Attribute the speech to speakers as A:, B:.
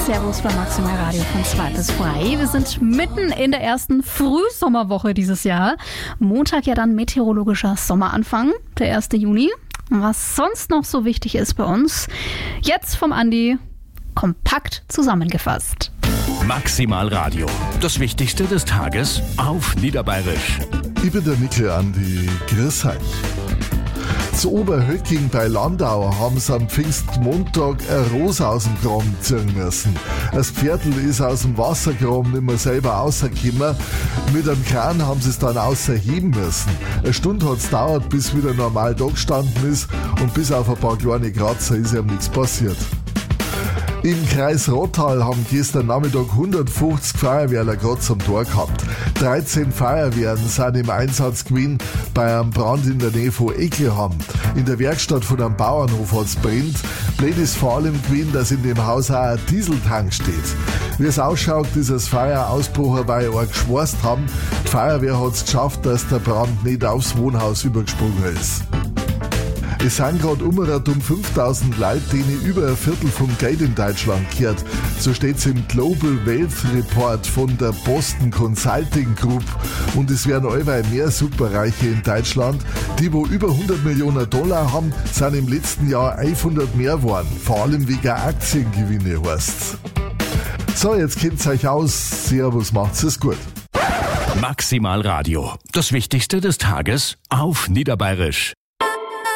A: Servus beim Maximal Radio von 2 bis frei. Wir sind mitten in der ersten Frühsommerwoche dieses Jahr. Montag ja dann meteorologischer Sommeranfang, der 1. Juni. Was sonst noch so wichtig ist bei uns, jetzt vom Andi kompakt zusammengefasst.
B: Maximal Radio. Das Wichtigste des Tages auf Niederbayerisch.
C: Ich bin der Mikl Andi. Grüß euch. Zu Oberhöcking bei Landau haben sie am Pfingstmontag eine Rose aus dem Graben ziehen müssen. Das Pferdl ist aus dem Wassergraben nicht mehr selber rausgekommen. Mit einem Kran haben sie es dann außerheben müssen. Eine Stunde hat es gedauert, bis wieder normal da gestanden ist, und bis auf ein paar kleine Kratzer ist ihm nichts passiert. Im Kreis Rottal haben gestern Nachmittag 150 Feuerwehrler gerade zum Tor gehabt. 13 Feuerwehren sind im Einsatz gewesen bei einem Brand in der Nähe von Eckelham. In der Werkstatt von einem Bauernhof hat es brennt. Blöd ist vor allem gewesen, dass in dem Haus auch ein Dieseltank steht. Wie es ausschaut, ist das Feuer ausgebrochen, weil wir geschworst haben. Die Feuerwehr hat es geschafft, dass der Brand nicht aufs Wohnhaus übergesprungen ist. Es sind gerade um 5.000 Leute, denen über ein Viertel vom Geld in Deutschland gehört. So steht es im Global Wealth Report von der Boston Consulting Group. Und es werden allweil mehr Superreiche in Deutschland. Die, wo über 100 Millionen Dollar haben, sind im letzten Jahr 100 mehr geworden. Vor allem wegen Aktiengewinne heißt's. So, jetzt kennt's euch aus. Servus, macht's es gut.
B: Maximal Radio. Das Wichtigste des Tages auf Niederbayerisch.